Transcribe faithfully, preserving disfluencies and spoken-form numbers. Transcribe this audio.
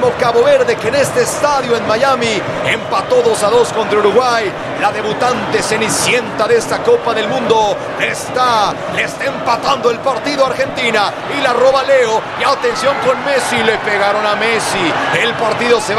mismo Cabo Verde que en este estadio en Miami empató dos a dos contra Uruguay. La debutante cenicienta de esta Copa del Mundo le está, le está empatando el partido a Argentina y la roba Leo. Y atención con Messi, le pegaron a Messi. El partido se va.